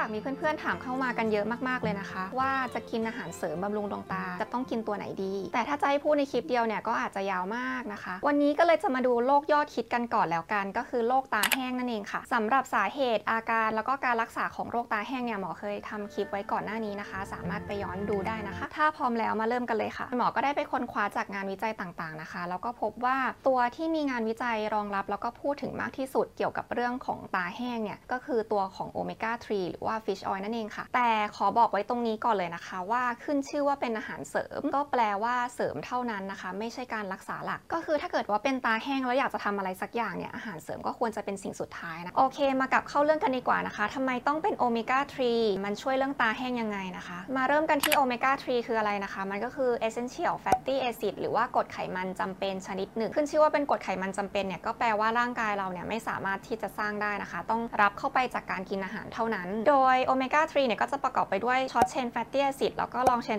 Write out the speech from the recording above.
ากมีเพื่อนๆถามเข้ามากันเยอะมากๆเลยนะคะว่าจะกินอาหารเสริมบำรุงดวงตาจะต้องกินตัวไหนดีแต่ถ้าจะให้พูดในคลิปเดียวเนี่ยก็อาจจะยาวมากนะคะวันนี้ก็เลยจะมาดูโรคยอดฮิตกันก่อนแล้วกันก็คือโรคตาแห้งนั่นเองค่ะสำหรับสาเหตุอาการแล้วก็การรักษาของโรคตาแห้งเนี่ยหมอเคยทำคลิปไว้ก่อนหน้านี้นะคะสามารถไปย้อนดูได้นะคะถ้าพร้อมแล้วมาเริ่มกันเลยค่ะหมอก็ได้ไปค้นคว้าจากงานวิจัยต่างๆนะคะแล้วก็พบว่าตัวที่มีงานวิจัยรองรับแล้วก็พูดถึงมากที่สุดเกี่ยวกับเรื่องของตาแห้งเนี่ยก็คือตัวของโอเมก้า 3 หรือว่า Fish Oil นั่นเองค่ะแต่ขอบอกไว้ตรงนี้ก่อนเลยนะคะว่าขึ้นชื่อว่าเป็นอาหารเสริมก็แปลว่าเสริมเท่านั้นนะคะไม่ใช่การรักษาหลักก็คือถ้าเกิดว่าเป็นตาแห้งแล้วอยากจะทำอะไรสักอย่างเนี่ยอาหารเสริมก็ควรจะเป็นสิ่งสุดท้ายนะโอเคมากลับเข้าเรื่องกันดีกว่านะคะทำไมต้องเป็นโอเมก้า 3 มันช่วยเรื่องตาแห้งยังไงนะคะมาเริ่มกันที่โอเมก้า 3 คืออะไรนะคะมันก็คือ essential fatty acid หรือว่ากรดไขมันจำเป็นชนิดหนึ่งขึ้นชื่อว่าเป็นกรดไขมันจำเป็นเนี่ยก็แปลว่าร่างกายเราเนี่ยไม่สามารถที่จะสร้างได้นะคะต้องรับเข้าไปจากการกินอาหารเท่านั้นโดยโอเมก้า 3 เนี่ยก็จะประกอบไปด้วย short chain fatty acid แล้วก็ long chain